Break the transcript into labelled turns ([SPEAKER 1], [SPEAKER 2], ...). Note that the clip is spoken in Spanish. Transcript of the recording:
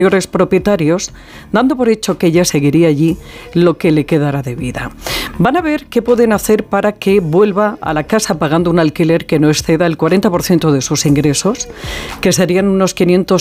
[SPEAKER 1] propietarios, dando por hecho que ella seguiría allí lo que le quedara de vida. Van a ver qué pueden hacer para que vuelva a la casa pagando un alquiler que no exceda el 40% de sus ingresos, que serían unos 500